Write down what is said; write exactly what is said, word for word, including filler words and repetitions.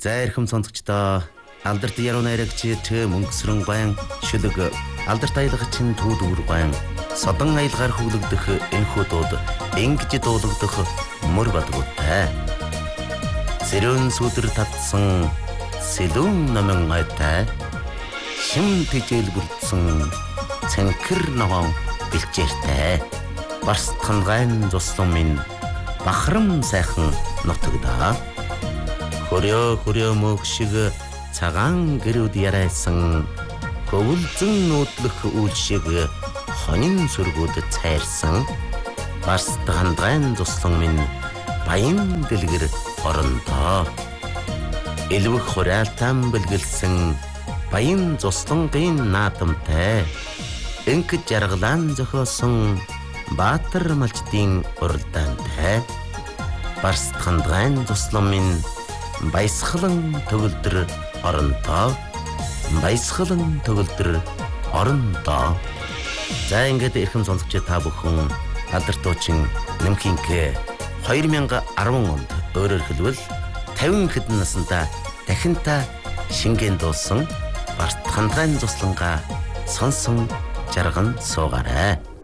За эрхэм сонсогчдоо алдарт яруу найрагч мөнгөсрөн гуайн шүлэг алдарт аялагчин түүдүүр гуайн содон аялгаар хөглөгдөх энхүү дууд ингэж дуулагдах мөр бадгуутай. Сэрүүн сүдэр татсан сэлүүн номон айтай шим тэжээл бүрдсэн цэнхэр ногоон бэлчээртэй барстхан гайн зуслан минь бахарам сайхан нутагдаа. Хөрөө хөрөө мөг шиг цагаан гэрүүд ярайсан хөвөлзөн нүүдлэх үйл шиг хонин сүргүүд цайрсан барстхан гайн зуслан минь баян дэлгэр орондоо. Элвэх хураалтан бэлгэлсэн баян зуслангийн наадамтай энх жаргалан зохиосон баатар малчдын уралдаантай барстхан гайн зуслан минь баясгалан төгөлдөр орондоо баясгалан төгөлдөр орондоо. За ингээд эрхэм сонсогч та бүхэн алдарт дуучин Нэмхинкэ две тысячи десять онд өөрөөр хэлбэл пятьдесят хэдэн наснда дахинта шингэн дуусан барстхан гайн зуслангаа сонсон жарган суугаарай.